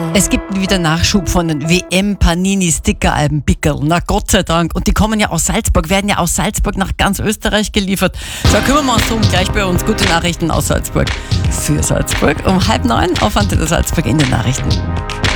Es gibt wieder Nachschub von den WM-Panini-Sticker-Alben Pickerl. Na Gott sei Dank. Und die kommen ja aus Salzburg, werden ja aus Salzburg nach ganz Österreich geliefert. So, kümmern wir uns drum, gleich bei uns. Gute Nachrichten aus Salzburg. Für Salzburg um 8:30 auf Antenne Salzburg in den Nachrichten.